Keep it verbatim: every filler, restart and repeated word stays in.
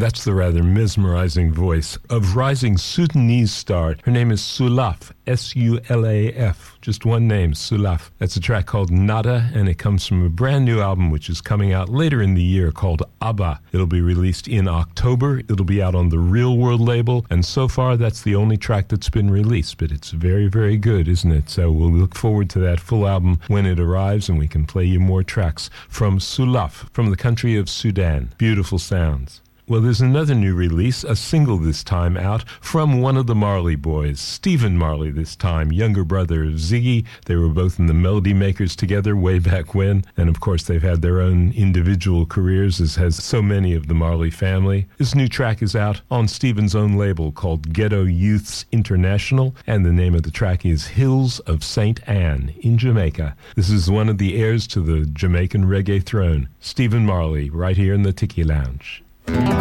That's the rather mesmerizing voice of rising Sudanese star. Her name is Sulaf, S U L A F. Just one name, Sulaf. That's a track called Nada, and it comes from a brand new album which is coming out later in the year called Abba. It'll be released in October. It'll be out on the Real World label, and so far that's the only track that's been released, but it's very, very good, isn't it? So we'll look forward to that full album when it arrives, and we can play you more tracks from Sulaf, from the country of Sudan. Beautiful sounds. Well, there's another new release, a single this time out, from one of the Marley boys, Stephen Marley this time, younger brother of Ziggy. They were both in the Melody Makers together way back when, and of course they've had their own individual careers, as has so many of the Marley family. This new track is out on Stephen's own label called Ghetto Youths International, and the name of the track is Hills of Saint Anne in Jamaica. This is one of the heirs to the Jamaican reggae throne, Stephen Marley, right here in the Tiki Lounge.